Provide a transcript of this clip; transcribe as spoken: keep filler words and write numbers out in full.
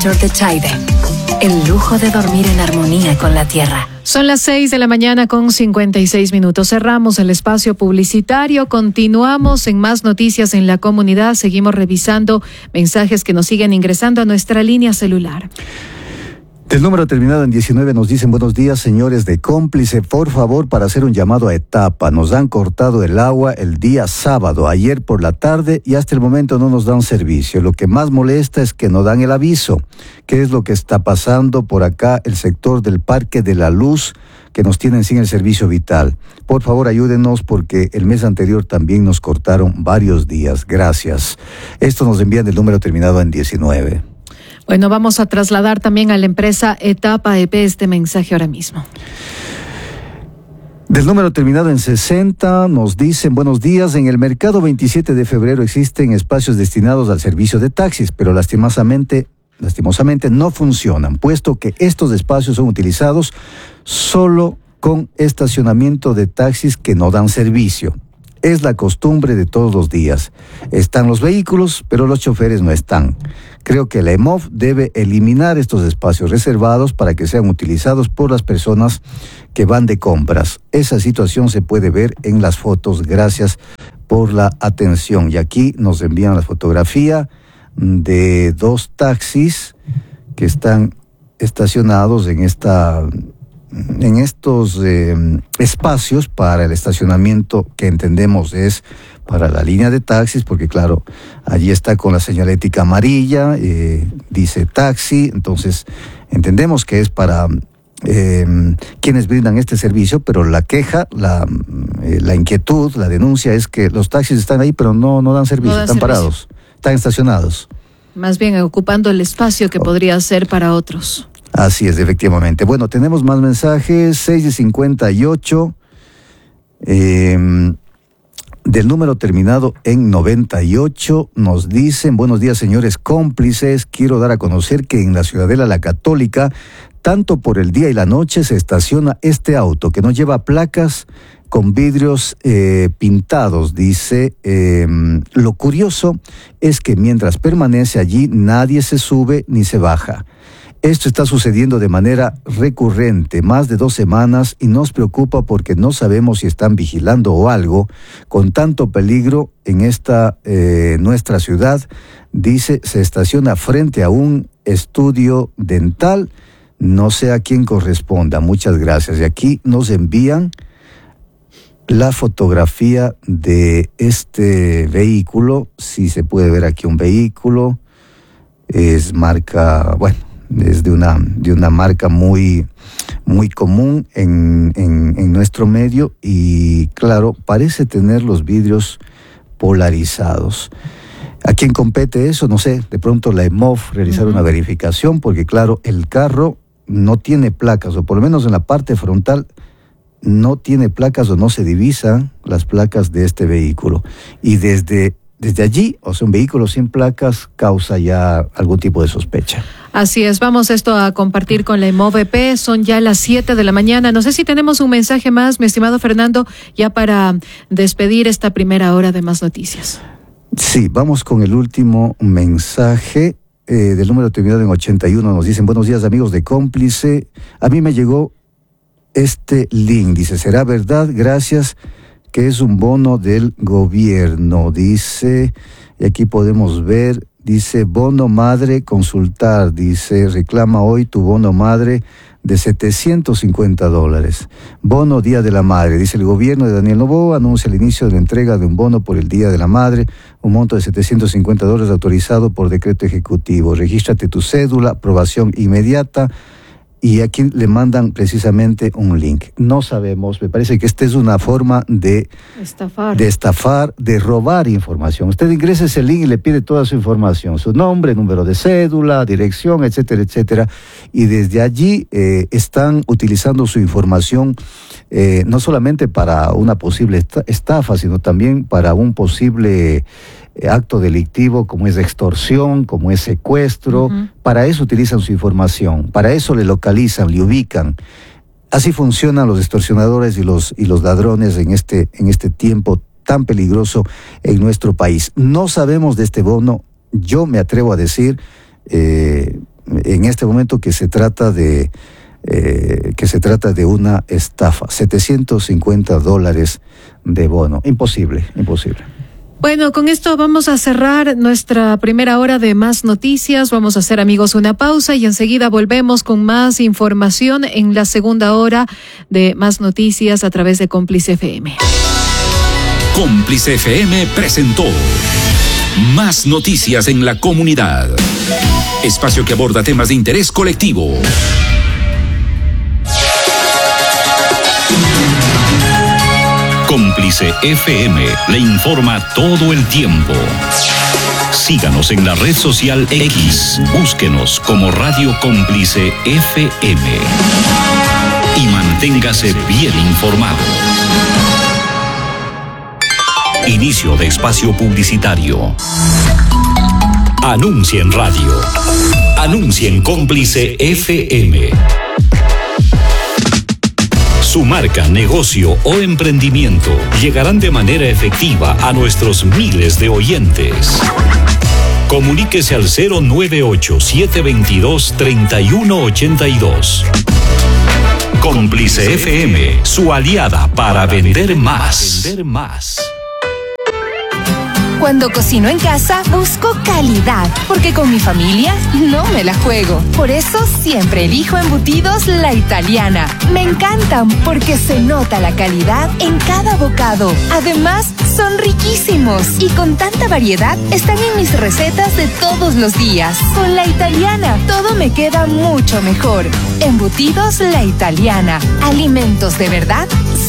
de Chaide. El lujo de dormir en armonía con la tierra. Son las seis de la mañana con cincuenta y seis minutos. Cerramos el espacio publicitario. Continuamos en más noticias en la comunidad. Seguimos revisando mensajes que nos siguen ingresando a nuestra línea celular. El número terminado en diecinueve nos dicen: buenos días, señores de Cómplice, por favor, para hacer un llamado a Etapa. Nos han cortado el agua el día sábado, ayer por la tarde, y hasta el momento no nos dan servicio. Lo que más molesta es que no dan el aviso. ¿Qué es lo que está pasando por acá? El sector del Parque de la Luz, que nos tienen sin el servicio vital. Por favor, ayúdenos, porque el mes anterior también nos cortaron varios días. Gracias. Esto nos envían del número terminado en diecinueve. Bueno, vamos a trasladar también a la empresa Etapa E P este mensaje ahora mismo. Del número terminado en sesenta nos dicen: buenos días, en el mercado veintisiete de febrero existen espacios destinados al servicio de taxis, pero lastimosamente, lastimosamente no funcionan, puesto que estos espacios son utilizados solo con estacionamiento de taxis que no dan servicio. Es la costumbre de todos los días. Están los vehículos, pero los choferes no están. Creo que la E M O F debe eliminar estos espacios reservados para que sean utilizados por las personas que van de compras. Esa situación se puede ver en las fotos. Gracias por la atención. Y aquí nos envían la fotografía de dos taxis que están estacionados en esta... en estos eh, espacios para el estacionamiento, que entendemos es para la línea de taxis, porque claro, allí está con la señalética amarilla, eh, dice taxi, entonces entendemos que es para eh, quienes brindan este servicio, pero la queja, la, eh, la inquietud, la denuncia es que los taxis están ahí, pero no, no dan servicio, no dan están servicio. Parados, están estacionados. Más bien ocupando el espacio que oh. podría ser para otros. Así es, efectivamente. Bueno, tenemos más mensajes. seis de cincuenta y ocho. Eh, del número terminado en noventa y ocho nos dicen: buenos días, señores cómplices. Quiero dar a conocer que en la Ciudadela La Católica, tanto por el día y la noche, se estaciona este auto que no lleva placas, con vidrios eh, pintados, dice. Eh, lo curioso es que mientras permanece allí, nadie se sube ni se baja. Esto está sucediendo de manera recurrente, más de dos semanas, y nos preocupa porque no sabemos si están vigilando o algo, con tanto peligro en esta eh, nuestra ciudad. Dice, se estaciona frente a un estudio dental, no sé a quién corresponda. Muchas gracias. Y aquí nos envían la fotografía de este vehículo. Si se puede ver aquí un vehículo, es marca, bueno, es de una, de una marca muy, muy común en, en, en nuestro medio, y claro, parece tener los vidrios polarizados. ¿A quién compete eso? No sé, de pronto la E M O F realizar uh-huh. una verificación, porque claro, el carro no tiene placas, o por lo menos en la parte frontal no tiene placas, o no se divisan las placas de este vehículo. Y desde, desde allí, o sea, un vehículo sin placas causa ya algún tipo de sospecha. Así es, vamos esto a compartir con la E M O V P. Son ya las siete de la mañana. No sé si tenemos un mensaje más, mi estimado Fernando, ya para despedir esta primera hora de Más Noticias. Sí, vamos con el último mensaje eh, del número terminado en ochenta y uno. Nos dicen: buenos días, amigos de Cómplice. A mí me llegó este link, dice, ¿será verdad? Gracias, que es un bono del gobierno, dice, y aquí podemos ver, dice, bono madre consultar, dice, reclama hoy tu bono madre de setecientos cincuenta dólares. Bono Día de la Madre, dice, el gobierno de Daniel Noboa anuncia el inicio de la entrega de un bono por el Día de la Madre, un monto de setecientos cincuenta dólares autorizado por decreto ejecutivo. Regístrate tu cédula, aprobación inmediata. Y aquí le mandan precisamente un link. No sabemos, me parece que esta es una forma de estafar, de estafar, de robar información. Usted ingresa ese link y le pide toda su información, su nombre, número de cédula, dirección, etcétera, etcétera. Y desde allí eh, están utilizando su información eh, no solamente para una posible estafa, sino también para un posible acto delictivo, como es extorsión, como es secuestro. Uh-huh. Para eso utilizan su información, para eso le localizan, le ubican. Así funcionan los extorsionadores y los, y los ladrones en este, en este tiempo tan peligroso en nuestro país. No sabemos de este bono. Yo me atrevo a decir, eh, en este momento que se trata de eh, que se trata de una estafa. setecientos cincuenta dólares de bono. Imposible, imposible. Bueno, con esto vamos a cerrar nuestra primera hora de Más Noticias. Vamos a hacer, amigos, una pausa y enseguida volvemos con más información en la segunda hora de Más Noticias a través de Cómplice F M. Cómplice F M presentó Más Noticias en la Comunidad. Espacio que aborda temas de interés colectivo. Cómplice F M le informa todo el tiempo. Síganos en la red social X. Búsquenos como Radio Cómplice F M. Y manténgase bien informado. Inicio de espacio publicitario. Anuncia en radio. Anuncia en Cómplice F M. Su marca, negocio o emprendimiento llegarán de manera efectiva a nuestros miles de oyentes. Comuníquese al cero nueve ocho, siete dos dos, tres uno ocho dos. Cómplice F M, su aliada para vender más. Vender más. Cuando cocino en casa, busco calidad, porque con mi familia no me la juego. Por eso siempre elijo Embutidos La Italiana. Me encantan porque se nota la calidad en cada bocado. Además, son riquísimos y con tanta variedad están en mis recetas de todos los días. Con La Italiana, todo me queda mucho mejor. Embutidos La Italiana. Alimentos de verdad